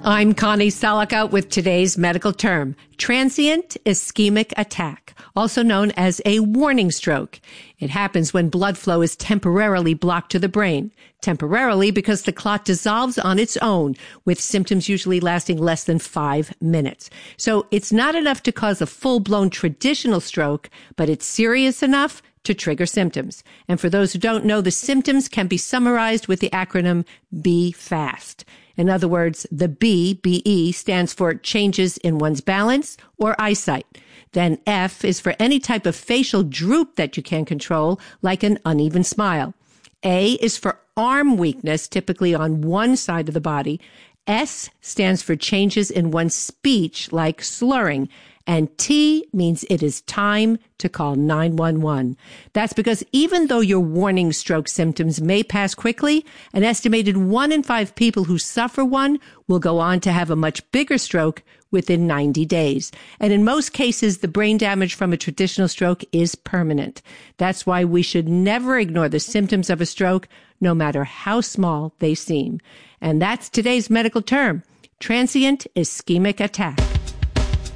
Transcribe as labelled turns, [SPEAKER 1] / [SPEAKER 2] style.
[SPEAKER 1] I'm Connie Salica with today's medical term, transient ischemic attack, also known as a warning stroke. It happens when blood flow is temporarily blocked to the brain. Temporarily because the clot dissolves on its own, with symptoms usually lasting less than 5 minutes. So it's not enough to cause a full-blown traditional stroke, but it's serious enough to trigger symptoms. And for those who don't know, the symptoms can be summarized with the acronym BE-FAST. In other words, the BE stands for changes in one's balance or eyesight. Then F is for any type of facial droop that you can control, like an uneven smile. A is for arm weakness, typically on one side of the body. S stands for changes in one's speech, like slurring. And T means it is time to call 911. That's because even though your warning stroke symptoms may pass quickly, an estimated 1 in 5 people who suffer one will go on to have a much bigger stroke within 90 days. And in most cases, the brain damage from a traditional stroke is permanent. That's why we should never ignore the symptoms of a stroke, no matter how small they seem. And that's today's medical term, transient ischemic attack.